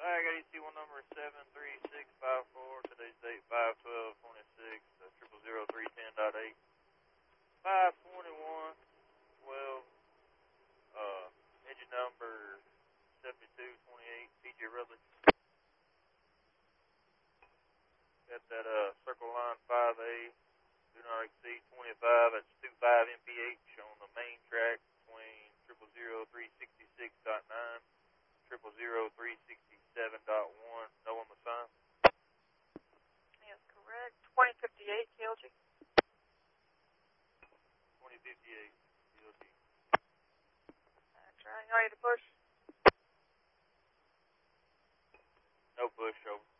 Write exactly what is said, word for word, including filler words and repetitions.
Flag A T one number seven three six five four. Today's date five twelve twenty-six. Uh, triple zero three ten dot eight. five twenty-one twelve. Uh, engine number seventy-two twenty-eight. P J Rutledge. Got that uh circle line five A. Do not exceed twenty-five. That's twenty-five M P H on the main track between triple zero three sixty-six dot nine. Triple zero three sixty-seven dot one. No on the sign. Yes, correct. Twenty fifty-eight K L G. Twenty fifty-eight K L G. That's right. You ready to push? No push over.